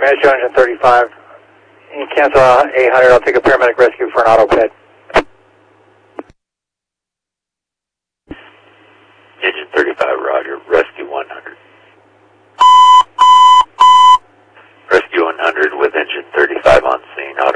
Metro engine 35. You can cancel 800. I'll take a paramedic rescue for an auto ped. Engine 35, roger. Rescue 100. Rescue 100 with engine 35 on scene.